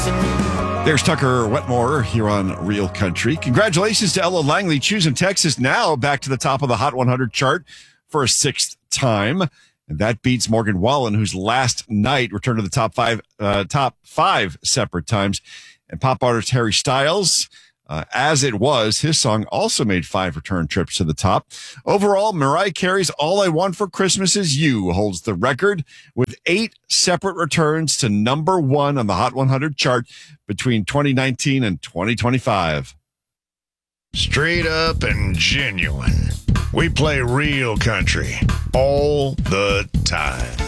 There's Tucker Wetmore here on Real Country. Congratulations to Ella Langley, choosing Texas now back to the top of the Hot 100 chart for a sixth time. And that beats Morgan Wallen, whose last night returned to the top five separate times. And pop artist Harry Styles, As It Was, his song also made 5 return trips to the top. Overall, Mariah Carey's All I Want for Christmas Is You holds the record with 8 separate returns to number 1 on the Hot 100 chart between 2019 and 2025. Straight up and genuine. We play real country all the time.